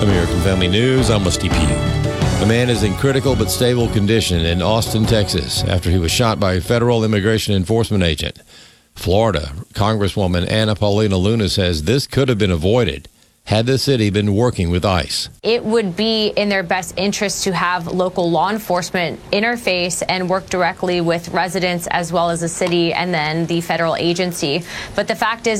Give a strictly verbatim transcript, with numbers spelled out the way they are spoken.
American Family News, I'm Rusty Pugh. A man is in critical but stable condition in Austin, Texas, after he was shot by a federal immigration enforcement agent. Florida Congresswoman Anna Paulina Luna says this could have been avoided had the city been working with ICE. It would be in their best interest to have local law enforcement interface and work directly with residents as well as the city and then the federal agency. But the fact is,